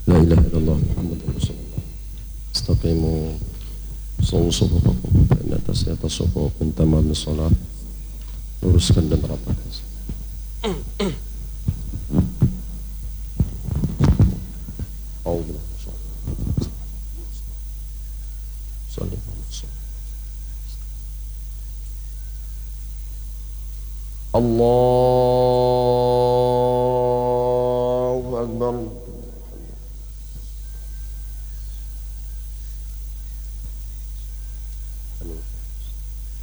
La ilaha illallah Muhammadur Rasulullah. Istaqimu sufufakum di atas sufuf min tamami salat. Luruskan dan rapatkan. Allah